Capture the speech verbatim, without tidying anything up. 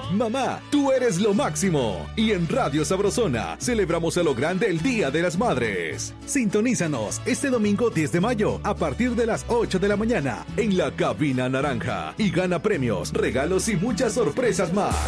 Mamá, tú eres lo máximo. Y en Radio Sabrosona celebramos a lo grande el Día de las Madres. Sintonízanos este domingo diez de mayo a partir de las ocho de la mañana en la Cabina Naranja y gana premios, regalos y muchas sorpresas más.